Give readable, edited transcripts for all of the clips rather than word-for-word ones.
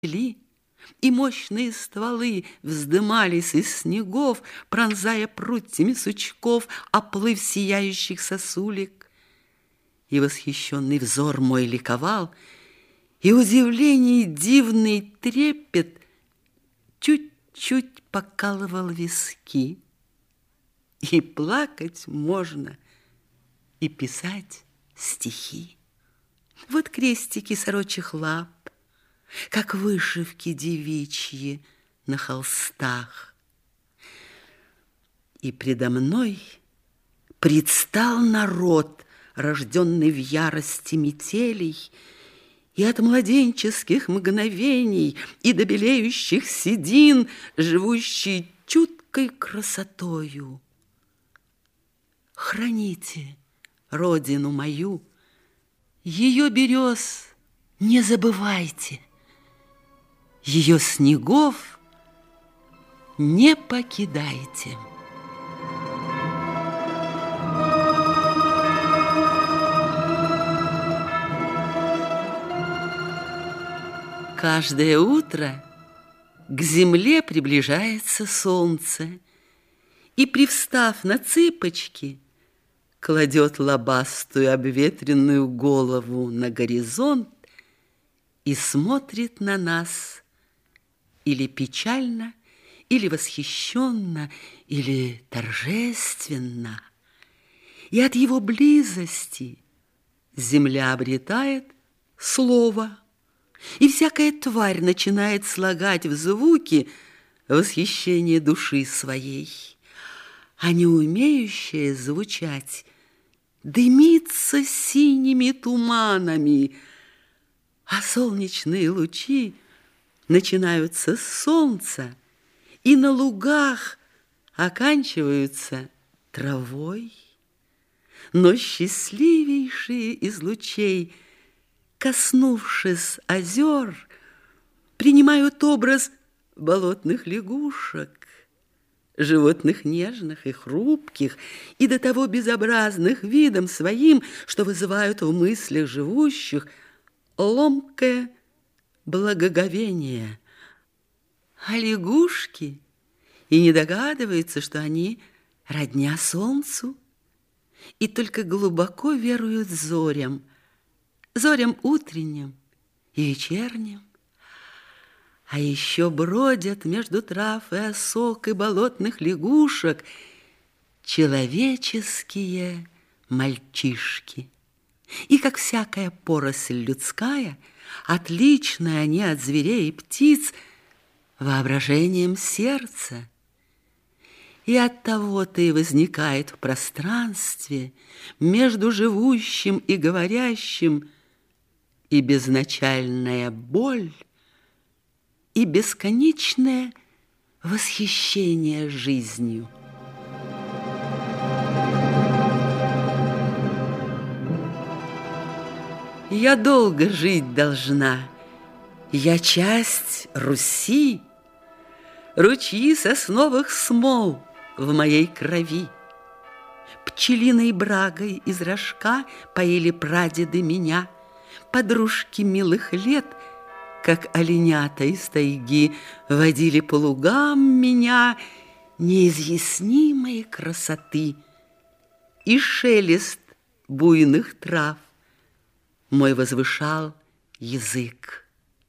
Ли, и мощные стволы вздымались из снегов, пронзая прутьями сучков оплыв сияющих сосулек. И восхищенный взор мой ликовал, и удивление дивный трепет чуть-чуть покалывал виски. И плакать можно, и писать стихи. Вот крестики сорочьих лап, как вышивки девичьи на холстах. И предо мной предстал народ, рожденный в ярости метелей, и от младенческих мгновений и до белеющих седин, живущий чуткой красотою. Храните родину мою, ее берез не забывайте, ее снегов не покидайте. Каждое утро к земле приближается солнце, и, привстав на цыпочки, кладет лобастую обветренную голову на горизонт и смотрит на нас или печально, или восхищенно, или торжественно. И от его близости земля обретает слово, и всякая тварь начинает слагать в звуки восхищение души своей, а не умеющая звучать дымится синими туманами, а солнечные лучи начинаются с солнца и на лугах оканчиваются травой. Но счастливейшие из лучей, коснувшись озер, принимают образ болотных лягушек, животных нежных и хрупких, и до того безобразных видом своим, что вызывают в мыслях живущих ломкое благоговение. А лягушки и не догадываются, что они родня солнцу, и только глубоко веруют зорям утренним и вечерним. А еще бродят между трав и осок и болотных лягушек человеческие мальчишки. И, как всякая поросль людская, отличные они от зверей и птиц воображением сердца. И оттого-то и возникает в пространстве между живущим и говорящим и безначальная боль, и бесконечное восхищение жизнью. Я долго жить должна, я часть Руси, ручьи сосновых смол в моей крови. Пчелиной брагой из рожка поили прадеды меня, подружки милых лет, как оленята из тайги, водили по лугам меня неизъяснимой красоты, и шелест буйных трав мой возвышал язык.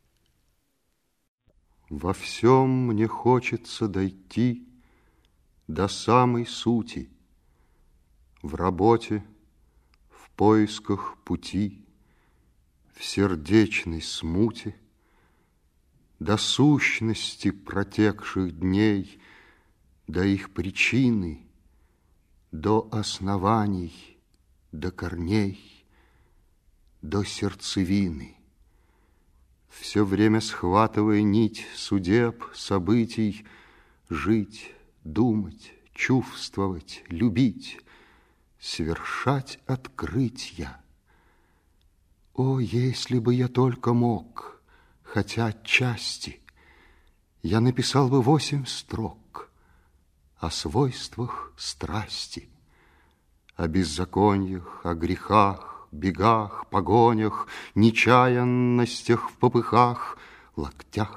Во всем мне хочется дойти до самой сути, в работе, в поисках пути, в сердечной смуте, до сущности протекших дней, до их причины, до оснований, до корней, до сердцевины. Все время схватывая нить судеб, событий, жить, думать, чувствовать, любить, свершать открытья. О, если бы я только мог, хотя отчасти, я написал бы 8 строк о свойствах страсти, о беззакониях, о грехах, бегах, погонях, нечаянностях в попыхах, локтях.